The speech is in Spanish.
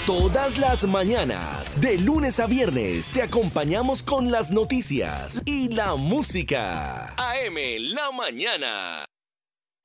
Todas las mañanas, de lunes a viernes, te acompañamos con las noticias y la música. AM La Mañana.